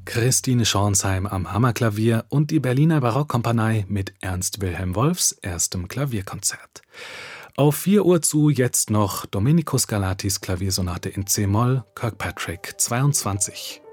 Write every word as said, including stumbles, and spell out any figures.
Christine Schornsheim am Hammerklavier und die Berliner Barockkompanie mit Ernst Wilhelm Wolfs erstem Klavierkonzert. Auf vier Uhr zu jetzt noch Domenico Scarlattis Klaviersonate in C-Moll, Kirkpatrick zweiundzwanzig.